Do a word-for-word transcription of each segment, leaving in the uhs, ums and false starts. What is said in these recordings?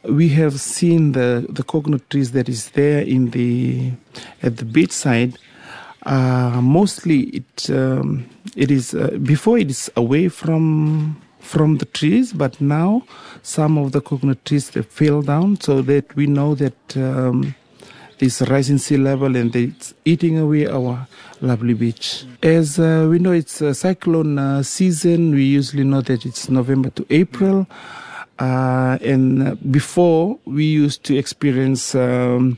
we have seen the, the coconut trees that is there in the at the beachside. Uh, mostly it um, it is uh, before it is away from from the trees, but now some of the coconut trees they fell down, so that we know that um, there's a rising sea level and it's eating away our lovely beach. As uh, we know, it's a cyclone uh, season. We usually know that it's November to April. Uh, and before, we used to experience um,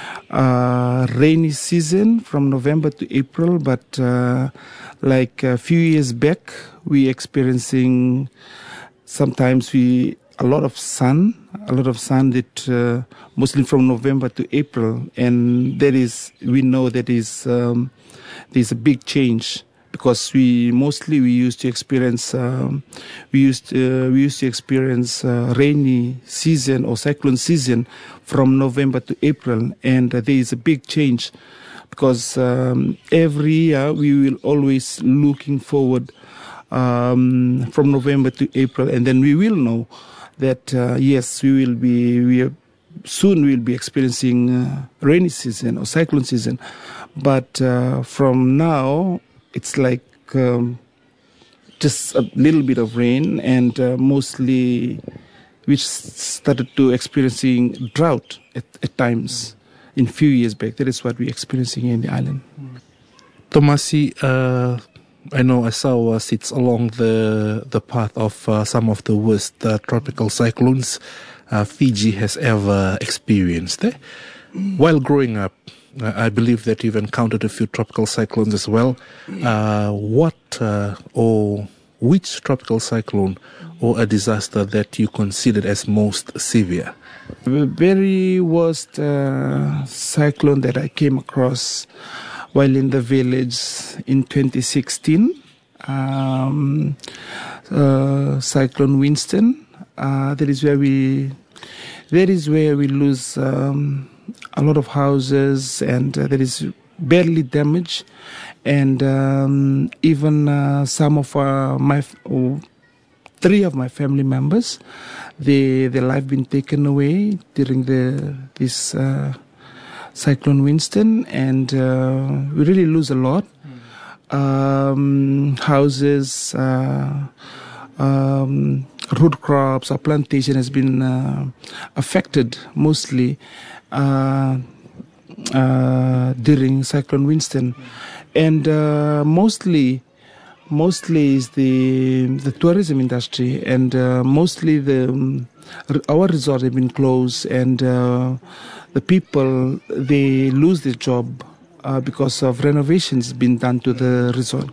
uh, rainy season from November to April. But uh, like a few years back, we experiencing sometimes we a lot of sun, a lot of sun that uh, mostly from November to April, and that is we know that is um, there's a big change because we mostly we used to experience um, we used uh, we used to experience uh, rainy season or cyclone season from November to April, and uh, there is a big change because um, every year we will always looking forward um, from November to April, and then we will know that uh, yes, we will be we are, soon we will be experiencing uh, rainy season or cyclone season, but uh, from now it's like um, just a little bit of rain, and uh, mostly we started to experiencing drought at, at times in few years back. That is what we're experiencing in the island. Tomasi, uh, I know Asawa sits along the the path of uh, some of the worst uh, tropical cyclones uh, Fiji has ever experienced. Eh? While growing up, uh, I believe that you've encountered a few tropical cyclones as well. Uh, what uh, or which tropical cyclone or a disaster that you considered as most severe? The very worst uh, cyclone that I came across while in the village in twenty sixteen, um, uh, Cyclone Winston. Uh, that is where we, that is where we lose um, a lot of houses, and uh, there is badly damage, and um, even uh, some of uh, my oh, three of my family members, they their life been taken away during the this. Uh, Cyclone Winston, and uh, we really lose a lot. Mm. Um, houses, uh, um, root crops, our plantation has been uh, affected mostly uh, uh, during Cyclone Winston, mm. and uh, mostly, mostly is the the tourism industry, and uh, mostly the um, our resorts have been closed, and uh, the people, they lose their job uh, because of renovations being done to the resort.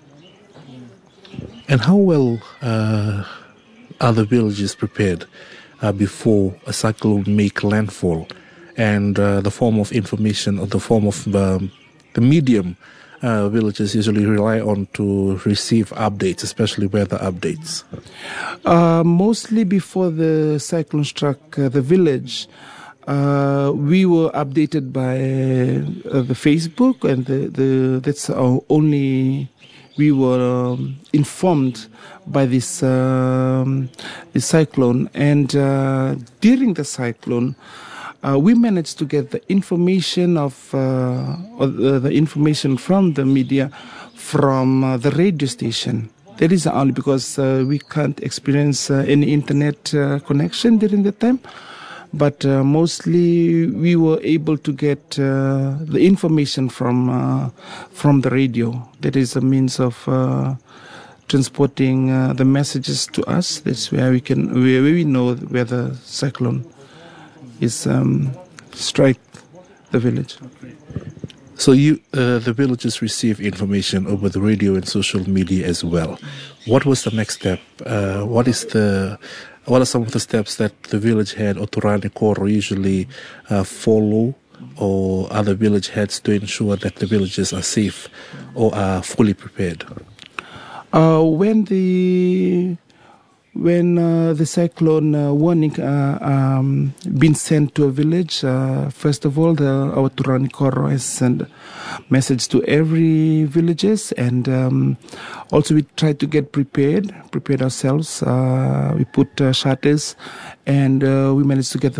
And how well uh, are the villages prepared uh, before a cyclone make landfall, and uh, the form of information or the form of um, the medium uh, villages usually rely on to receive updates, especially weather updates? Uh, mostly before the cyclone struck uh, the village, Uh, we were updated by uh, the Facebook, and the, the that's our only. We were um, informed by this um, this cyclone, and uh, during the cyclone, uh, we managed to get the information of uh, or the, the information from the media from uh, the radio station. That is only because uh, we can't experience uh, any internet uh, connection during that time. But uh, mostly we were able to get uh, the information from uh, from the radio. That is a means of uh, transporting uh, the messages to us. That's where we can, where we know where the cyclone is um, strike the village. So you, uh, the villagers receive information over the radio and social media as well. What was the next step? Uh, what is the What are some of the steps that the village head or Turani Koro usually uh, follow, or other village heads, to ensure that the villages are safe or are fully prepared? Uh, when the when uh, the cyclone uh, warning uh, um, been sent to a village, uh, first of all, the, our Turani Koro has sent message to every villages, and um, also we try to get prepared, prepared ourselves. Uh, we put uh, shutters, and uh, we managed to get the